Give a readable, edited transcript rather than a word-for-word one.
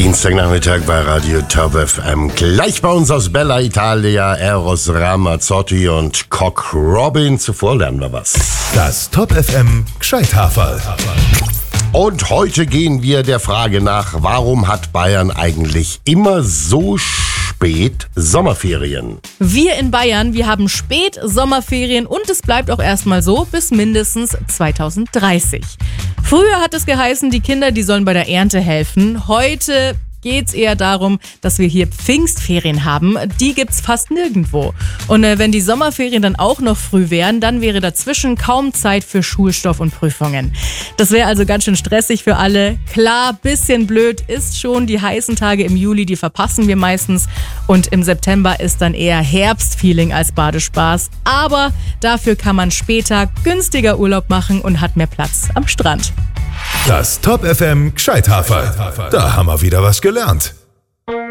Dienstagnachmittag bei Radio Top FM. Gleich bei uns aus Bella Italia, Eros Ramazzotti und Cock Robin. Zuvor lernen wir was. Das Top FM Gscheithaferl. Und heute gehen wir der Frage nach, warum hat Bayern eigentlich immer so spät Sommerferien? Wir in Bayern, wir haben spät Sommerferien und es bleibt auch erstmal so bis mindestens 2030. Früher hat es geheißen, die Kinder, die sollen bei der Ernte helfen. Heute geht's eher darum, dass wir hier Pfingstferien haben. Die gibt's fast nirgendwo. Und wenn die Sommerferien dann auch noch früh wären, dann wäre dazwischen kaum Zeit für Schulstoff und Prüfungen. Das wäre also ganz schön stressig für alle. Klar, bisschen blöd ist schon. Die heißen Tage im Juli, die verpassen wir meistens. Und im September ist dann eher Herbstfeeling als Badespaß. Aber dafür kann man später günstiger Urlaub machen und hat mehr Platz am Strand. Das Top FM Gscheithaferl. Da haben wir wieder was gelernt.